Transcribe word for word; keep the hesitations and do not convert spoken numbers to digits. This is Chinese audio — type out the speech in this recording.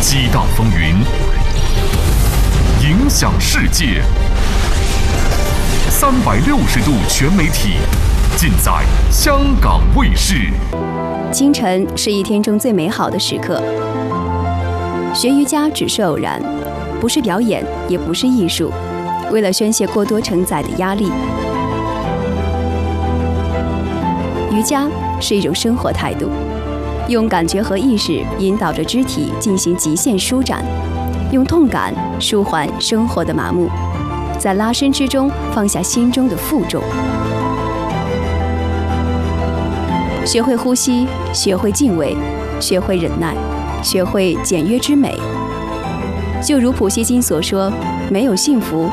激荡风云，影响世界。三百六十度全媒体，尽在香港卫视。 清晨是一天中最美好的时刻。学瑜伽只是偶然，不是表演，也不是艺术，为了宣泄过多承载的压力。瑜伽是一种生活态度，用感觉和意识引导着肢体进行极限舒展，用痛感舒缓生活的麻木，在拉伸之中放下心中的负重。学会呼吸，学会敬畏，学会忍耐，学会简约之美。就如普希金所说，没有幸福，